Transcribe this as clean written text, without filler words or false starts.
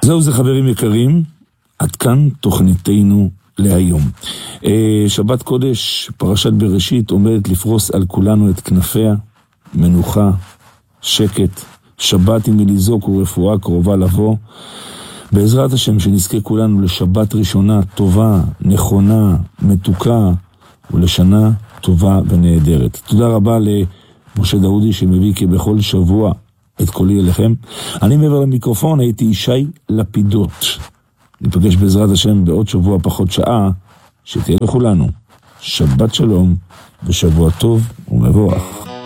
זהו זה חברים יקרים, עד כאן תוכניתנו להיום. שבת קודש, פרשת בראשית, עומדת לפרוס על כולנו את כנפיה, מנוחה, שקט, שבת עם מליזוק ורפואה קרובה לבוא. בעזרת השם שנזכה כולנו לשבת ראשונה טובה, נכונה, מתוקה, ולשנה טובה ונהדרת. תודה רבה למשה דאודי שמביא כבכל שבוע את קולי אליכם. אני מעבר למיקרופון הייתי ישי לפידות. ניפגש בעזרת השם בעוד שבוע פחות שעה, שתהיה לכולנו שבת שלום ושבוע טוב ומבורך.